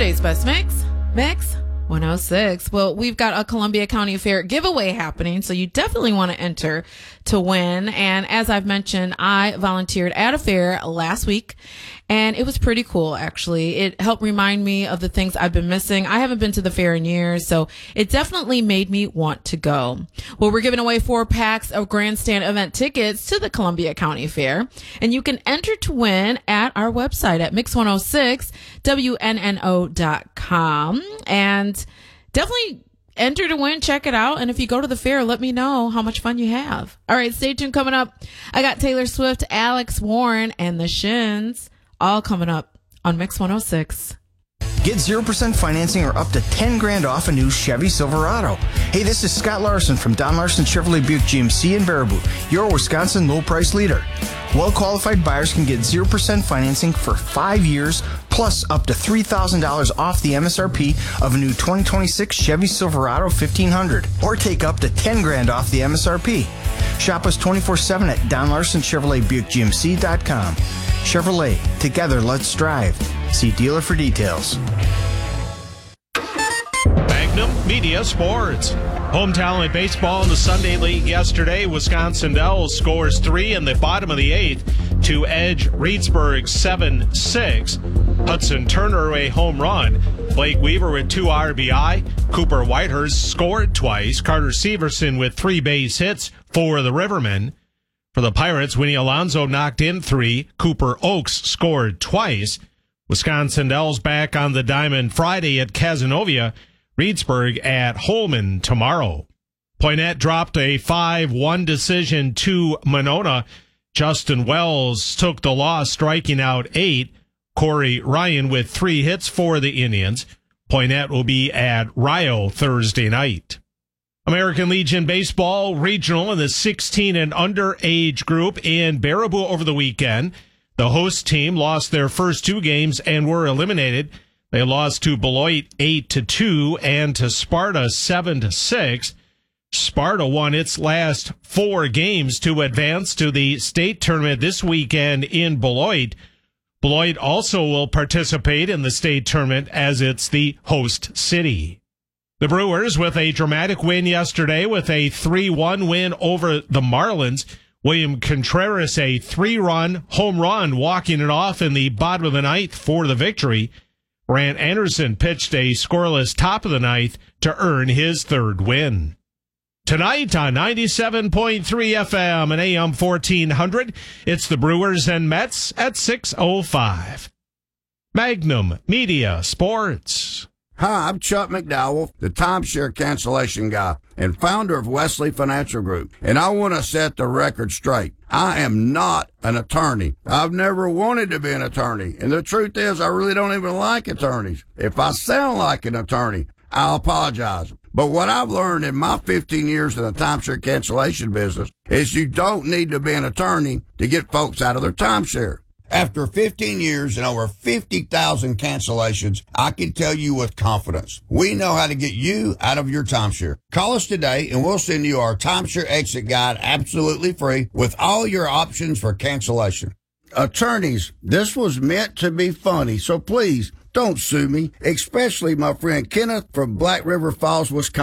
today's best mix 106. Well, we've got a Columbia County Fair giveaway happening, so you definitely want to enter to win. And as I've mentioned, I volunteered at a fair last week, and it was pretty cool, actually. It helped remind me of the things I've been missing. I haven't been to the fair in years, so it definitely made me want to go. Well, we're giving away 4 packs of Grandstand event tickets to the Columbia County Fair, and you can enter to win at our website at mix106WNNO.com. And definitely enter to win. Check it out. And if you go to the fair, let me know how much fun you have. All right, stay tuned. Coming up, I got Taylor Swift, Alex Warren, and the Shins all coming up on Mix 106. Get 0% financing or up to $10,000 off a new Chevy Silverado. Hey, this is Scott Larson from Don Larson Chevrolet Buick GMC in Baraboo, your Wisconsin low price leader. Well-qualified buyers can get 0% financing for 5 years, plus up to $3,000 off the MSRP of a new 2026 Chevy Silverado 1500, or take up to $10,000 off the MSRP. Shop us 24/7 at Don Larson Chevrolet Buick GMC.com. Chevrolet, together let's drive. See dealer for details. Magnum Media Sports. Home Talent Baseball in the Sunday League yesterday. Wisconsin Dells scores 3 in the bottom of the 8th to edge Reedsburg 7-6. Hudson Turner a home run. Blake Weaver with 2 RBI. Cooper Whitehurst scored twice. Carter Severson with 3 base hits for the Rivermen. For the Pirates, Winnie Alonso knocked in 3. Cooper Oakes scored twice. Wisconsin Dells back on the diamond Friday at Cazenovia. Reedsburg at Holman tomorrow. Poynette dropped a 5-1 decision to Monona. Justin Wells took the loss, striking out 8. Corey Ryan with 3 hits for the Indians. Poynette will be at Rio Thursday night. American Legion Baseball Regional in the 16 and under age group in Baraboo over the weekend. The host team lost their first 2 games and were eliminated. They lost to Beloit 8-2 and to Sparta 7-6. Sparta won its last 4 games to advance to the state tournament this weekend in Beloit. Beloit also will participate in the state tournament as it's the host city. The Brewers with a dramatic win yesterday with a 3-1 win over the Marlins. William Contreras a 3-run home run, walking it off in the bottom of the 9th for the victory. Brant Anderson pitched a scoreless top of the 9th to earn his 3rd win. Tonight on 97.3 FM and AM 1400, it's the Brewers and Mets at 6:05. Magnum Media Sports. Hi, I'm Chuck McDowell, the timeshare cancellation guy and founder of Wesley Financial Group, and I want to set the record straight. I am not an attorney. I've never wanted to be an attorney, and the truth is I really don't even like attorneys. If I sound like an attorney, I'll apologize. But what I've learned in my 15 years in the timeshare cancellation business is you don't need to be an attorney to get folks out of their timeshare. After 15 years and over 50,000 cancellations, I can tell you with confidence, we know how to get you out of your timeshare. Call us today and we'll send you our timeshare exit guide absolutely free with all your options for cancellation. Attorneys, this was meant to be funny, so please don't sue me, especially my friend Kenneth from Black River Falls, Wisconsin.